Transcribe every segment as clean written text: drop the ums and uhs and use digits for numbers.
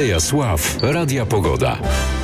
Aleja Sław, Radia Pogoda.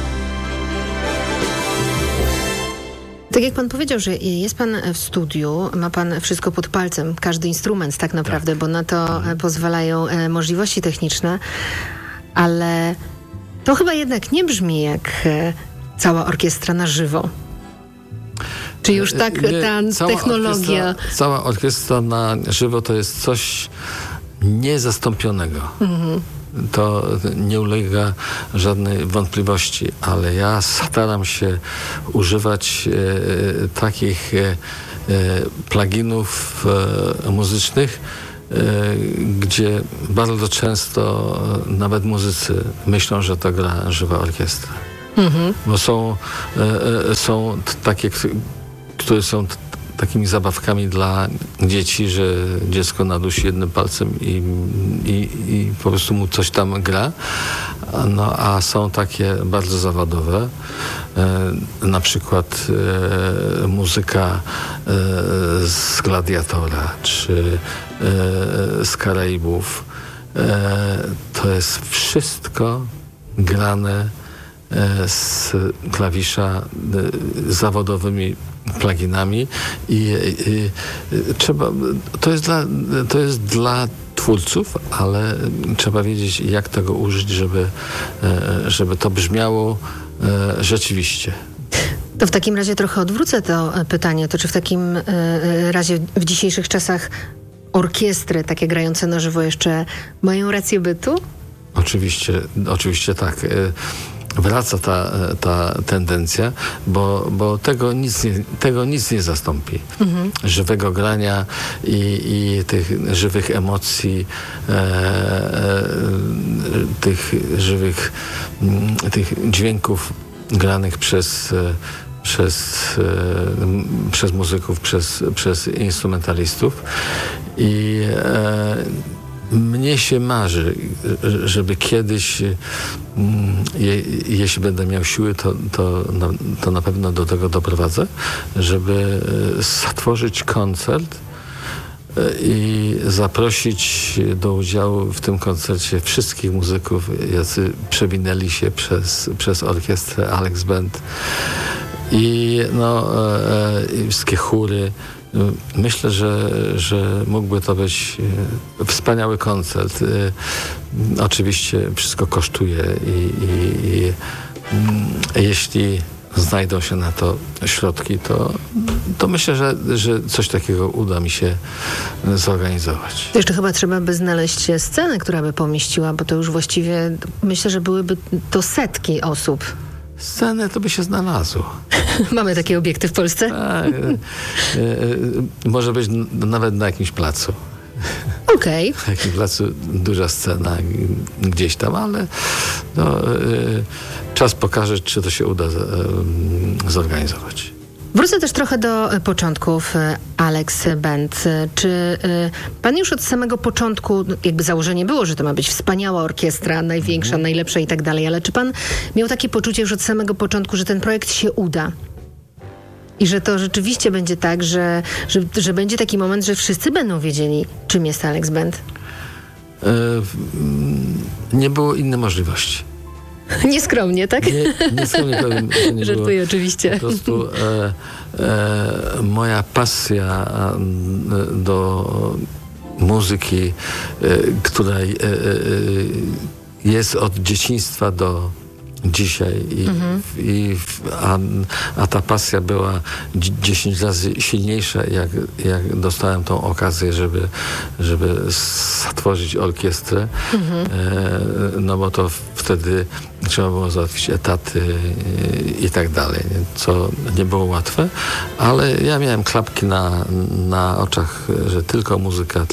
Tak jak pan powiedział, że jest pan w studiu, ma pan wszystko pod palcem, każdy instrument tak naprawdę, bo na to pozwalają możliwości techniczne, ale to chyba jednak nie brzmi jak cała orkiestra na żywo. Czy już tak ta technologia... Cała orkiestra na żywo to jest coś niezastąpionego. To nie ulega żadnej wątpliwości, ale ja staram się używać takich pluginów muzycznych, gdzie bardzo często nawet muzycy myślą, że to gra żywa orkiestra. Bo są takie, które są takimi zabawkami dla dzieci, że dziecko nadusi jednym palcem i po prostu mu coś tam gra. No, a są takie bardzo zawodowe, na przykład muzyka z Gladiatora czy z Karaibów. To jest wszystko grane z klawisza zawodowymi pluginami i trzeba, to jest dla twórców, ale trzeba wiedzieć, jak tego użyć, żeby to brzmiało rzeczywiście. To w takim razie trochę odwrócę to pytanie. To czy w takim razie w dzisiejszych czasach orkiestry takie grające na żywo jeszcze mają rację bytu? Oczywiście tak. Wraca ta tendencja, bo tego nic nie zastąpi. Żywego grania i tych żywych emocji, tych dźwięków granych przez muzyków, przez instrumentalistów. I mnie się marzy, żeby kiedyś, jeśli będę miał siły, to na pewno do tego doprowadzę, żeby stworzyć koncert i zaprosić do udziału w tym koncercie wszystkich muzyków, jacy przewinęli się przez orkiestrę Alex Band i wszystkie chóry. Myślę, że mógłby to być wspaniały koncert. Oczywiście wszystko kosztuje i jeśli znajdą się na to środki, to myślę, że coś takiego uda mi się zorganizować. To jeszcze chyba trzeba by znaleźć scenę, która by pomieściła, bo to już właściwie myślę, że byłyby to setki osób. Scenę to by się znalazło. Mamy takie obiekty w Polsce? Może być nawet na jakimś placu. Okej. Na jakimś placu duża scena gdzieś tam, ale czas pokaże, czy to się uda zorganizować. Wrócę też trochę do początków Alex Band. Czy pan już od samego początku, jakby założenie było, że to ma być wspaniała orkiestra, największa, najlepsza i tak dalej, ale czy pan miał takie poczucie już od samego początku, że ten projekt się uda? I że to rzeczywiście będzie tak, że będzie taki moment, że wszyscy będą wiedzieli, czym jest Alex Band? Nie było innej możliwości. Nieskromnie, tak? Nieskromnie powiem, że nie żartuję było. oczywiście. Po prostu moja pasja do muzyki, która jest od dzieciństwa do dzisiaj a ta pasja była 10 razy silniejsza, jak dostałem tą okazję, żeby stworzyć orkiestrę, no bo to wtedy trzeba było załatwić etaty i tak dalej, co nie było łatwe, ale ja miałem klapki na oczach, że tylko muzyka,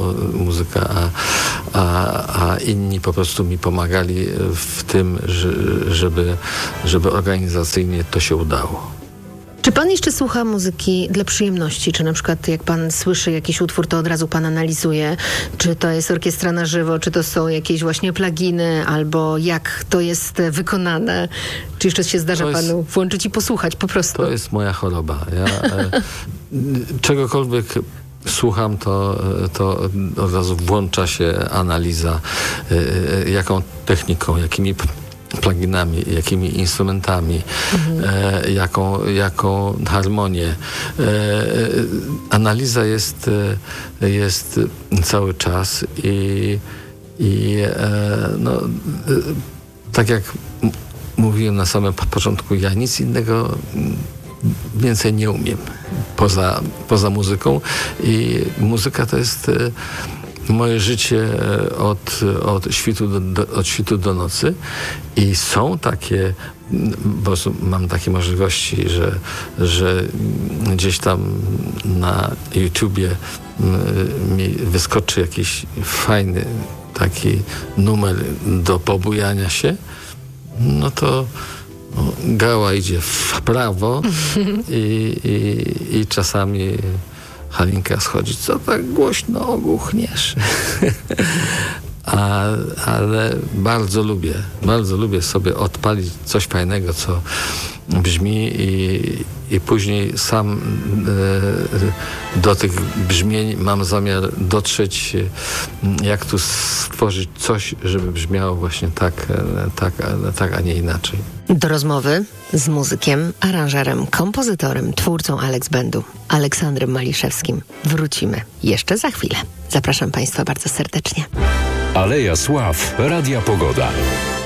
a inni po prostu mi pomagali w tym, żeby organizacyjnie to się udało. Czy pan jeszcze słucha muzyki dla przyjemności? Czy na przykład jak pan słyszy jakiś utwór, to od razu pan analizuje, czy to jest orkiestra na żywo, czy to są jakieś właśnie pluginy, albo jak to jest wykonane? Czy jeszcze się zdarza panu włączyć i posłuchać po prostu? To jest moja choroba. Ja czegokolwiek słucham, to od razu włącza się analiza, jaką techniką, jakimi pluginami, jakimi instrumentami, jaką harmonię. Analiza jest cały czas i tak jak mówiłem na samym początku, ja nic innego więcej nie umiem poza muzyką i muzyka to jest moje życie od świtu do nocy i są takie, bo mam takie możliwości, że gdzieś tam na YouTubie mi wyskoczy jakiś fajny taki numer do pobujania się, no to gała idzie w prawo i czasami Halinka schodzi, co tak głośno ogłuchniesz. Ale bardzo lubię sobie odpalić coś fajnego, co brzmi i później sam do tych brzmień mam zamiar dotrzeć, jak tu stworzyć coś, żeby brzmiało właśnie tak, a nie inaczej. Do rozmowy z muzykiem, aranżerem, kompozytorem, twórcą Alex Bandu, Aleksandrem Maliszewskim wrócimy jeszcze za chwilę. Zapraszam Państwa bardzo serdecznie. Aleja Sław Radia Pogoda.